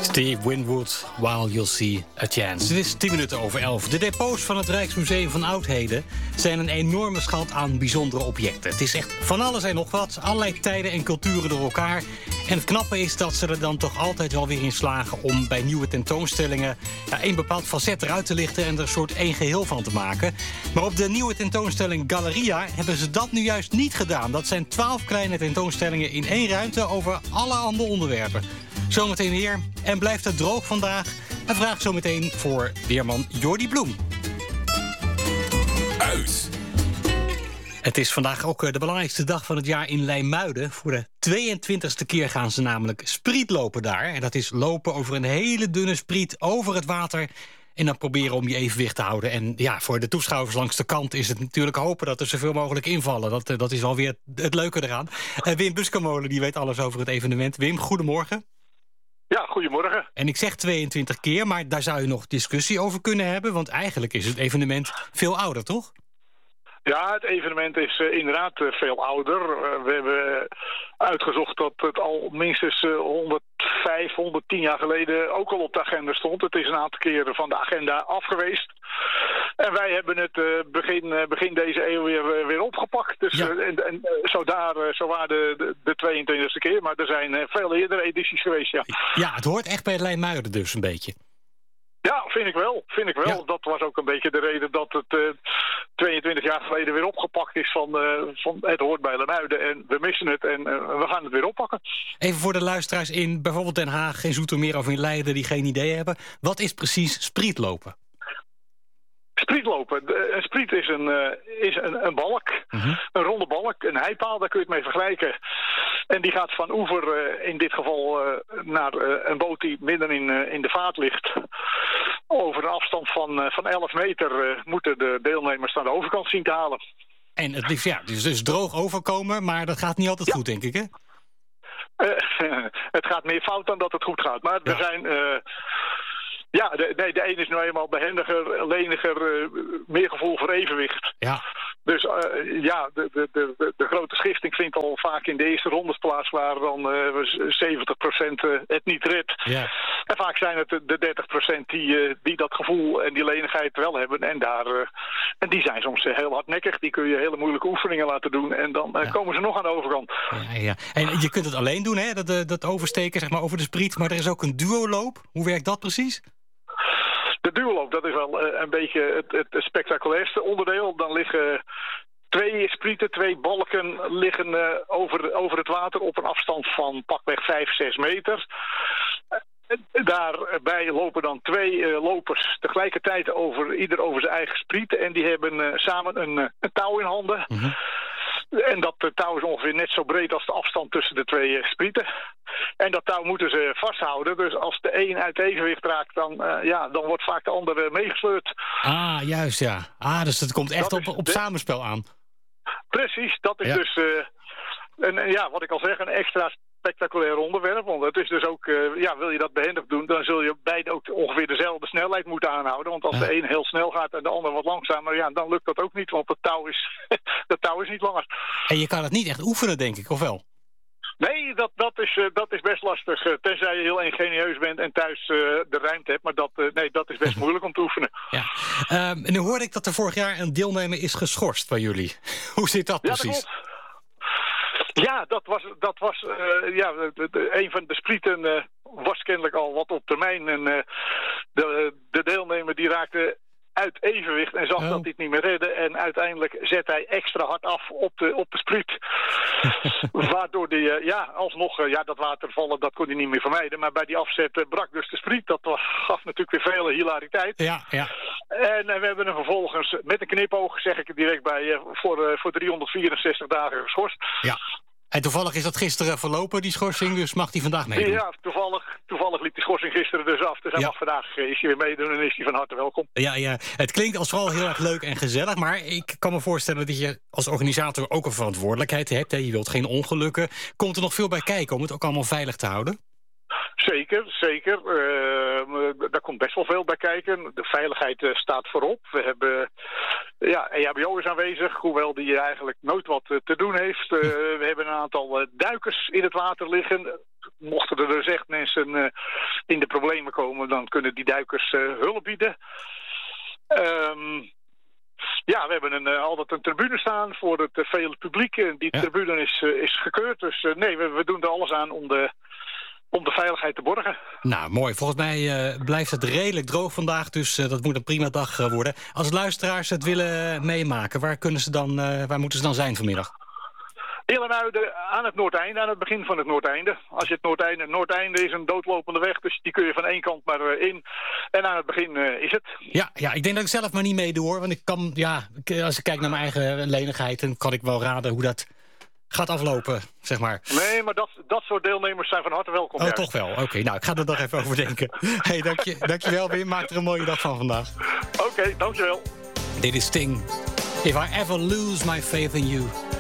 Steve Winwood, While You'll See a Chance. Het is 10 minuten over 11. De depots van het Rijksmuseum van Oudheden zijn een enorme schat aan bijzondere objecten. Het is echt van alles en nog wat, allerlei tijden en culturen door elkaar. En het knappe is dat ze er dan toch altijd wel weer in slagen om bij nieuwe tentoonstellingen een bepaald facet eruit te lichten en er een soort één geheel van te maken. Maar op de nieuwe tentoonstelling Galeria hebben ze dat nu juist niet gedaan. Dat zijn 12 kleine tentoonstellingen in één ruimte over alle andere onderwerpen. Zometeen weer. En blijft het droog vandaag? Een vraag zometeen voor weerman Jordi Bloem. Uit. Het is vandaag ook de belangrijkste dag van het jaar in Leimuiden. Voor de 22e keer gaan ze namelijk sprietlopen daar. En dat is lopen over een hele dunne spriet over het water. En dan proberen om je evenwicht te houden. En ja, voor de toeschouwers langs de kant is het natuurlijk hopen dat er zoveel mogelijk invallen. Dat is alweer het leuke eraan. Wim Buskamolen die weet alles over het evenement. Wim, goedemorgen. Ja, goedemorgen. En ik zeg 22 keer, maar daar zou je nog discussie over kunnen hebben. Want eigenlijk is het evenement veel ouder, toch? Ja, het evenement is inderdaad veel ouder. We hebben uitgezocht dat het al minstens 105, 110 jaar geleden ook al op de agenda stond. Het is een aantal keren van de agenda af geweest. En wij hebben het begin deze eeuw weer opgepakt. Dus ja. Zo waren de 22e keer. Maar er zijn veel eerdere edities geweest, ja. Ja, het hoort echt bij Leimuiden dus een beetje. Ja, vind ik wel. Ja. Dat was ook een beetje de reden dat het 22 jaar geleden weer opgepakt is van het hoort bij Leimuiden. En we missen het en we gaan het weer oppakken. Even voor de luisteraars in bijvoorbeeld Den Haag, in Zoetermeer of in Leiden die geen idee hebben. Wat is precies sprietlopen? Sprietlopen. Een spriet is een balk, een ronde balk, een heipaal, daar kun je het mee vergelijken. En die gaat van oever, in dit geval naar een boot die midden in de vaart ligt. Over een afstand van 11 meter moeten de deelnemers naar de overkant zien te halen. En het liefst, dus droog overkomen, maar dat gaat niet altijd goed, denk ik, hè? Het gaat meer fout dan dat het goed gaat. Maar er zijn... de een is nou eenmaal behendiger, leniger, meer gevoel voor evenwicht. Ja. Dus de grote schifting vindt al vaak in de eerste rondes plaats waar dan 70% het niet redt. Ja. En vaak zijn het de 30% die dat gevoel en die lenigheid wel hebben. En die zijn soms heel hardnekkig. Die kun je hele moeilijke oefeningen laten doen. En dan komen ze nog aan de overkant. Ja. En je kunt het alleen doen, hè? Dat oversteken zeg maar, over de spriet. Maar er is ook een duoloop. Hoe werkt dat precies? De duoloop, dat is wel een beetje het spectaculairste onderdeel. Dan liggen 2 sprieten, 2 balken liggen over het water op een afstand van pakweg 5-6 meter. Daarbij lopen dan 2 lopers tegelijkertijd ieder over zijn eigen spriet. En die hebben samen een touw in handen. Mm-hmm. En dat touw is ongeveer net zo breed als de afstand tussen de 2 sprieten. En dat touw moeten ze vasthouden. Dus als de een uit evenwicht raakt, dan wordt vaak de ander meegesleurd. Ah, juist, ja. Dus het komt echt op samenspel aan. Precies, dat is dus... wat ik al zeg, een extra spectaculair onderwerp. Want het is dus ook, wil je dat behendig doen, dan zul je beide ook ongeveer dezelfde snelheid moeten aanhouden. Want als de een heel snel gaat en de ander wat langzamer, dan lukt dat ook niet. Want het touw is niet langer. En je kan het niet echt oefenen, denk ik, of wel? Nee, dat is best lastig. Tenzij je heel ingenieus bent en thuis de ruimte hebt. Maar dat is best moeilijk om te oefenen. Ja. En nu hoorde ik dat er vorig jaar een deelnemer is geschorst bij jullie. Hoe zit dat precies? Dat klopt. Ja, dat was een van de sprieten was kennelijk al wat op termijn. En de deelnemer die raakte uit evenwicht en zag dat hij het niet meer redde. En uiteindelijk zet hij extra hard af op de spriet. Waardoor hij alsnog dat watervallen, dat kon hij niet meer vermijden. Maar bij die afzet brak dus de spriet. Dat gaf natuurlijk weer vele hilariteit. Ja. En we hebben hem vervolgens met een knipoog, zeg ik er direct bij, voor 364 dagen geschorst. Ja. En toevallig is dat gisteren verlopen, die schorsing, dus mag hij vandaag meedoen? Ja, toevallig liep die schorsing gisteren dus af. Dus hij mag vandaag is hij weer meedoen en is hij van harte welkom. Ja, het klinkt als vooral heel erg leuk en gezellig, maar ik kan me voorstellen dat je als organisator ook een verantwoordelijkheid hebt. Hè? Je wilt geen ongelukken. Komt er nog veel bij kijken om het ook allemaal veilig te houden? Zeker. Daar komt best wel veel bij kijken. De veiligheid staat voorop. We hebben EHBO is aanwezig, hoewel die eigenlijk nooit wat te doen heeft. We hebben een aantal duikers in het water liggen. Mochten er dus echt mensen in de problemen komen, dan kunnen die duikers hulp bieden. Ja, we hebben altijd een tribune staan voor het vele publiek. Die tribune is gekeurd, dus we doen er alles aan om de veiligheid te borgen. Nou, mooi. Volgens mij blijft het redelijk droog vandaag, dus dat moet een prima dag worden. Als luisteraars het willen meemaken, waar moeten ze dan zijn vanmiddag? Illermuiden aan het Noordeinde, aan het begin van het Noordeinde. Als je het Noordeinde is een doodlopende weg, dus die kun je van één kant maar in. En aan het begin is het. Ja, ik denk dat ik zelf maar niet meedoe hoor. Want ik kan, als ik kijk naar mijn eigen lenigheid, dan kan ik wel raden hoe dat gaat aflopen, zeg maar. Nee, maar dat soort deelnemers zijn van harte welkom. Oh, toch wel? Oké, nou, ik ga er nog even over denken. Hey, dankjewel Wim. Maak er een mooie dag van vandaag. Oké, dankjewel. Dit is Sting. If I ever lose my faith in you.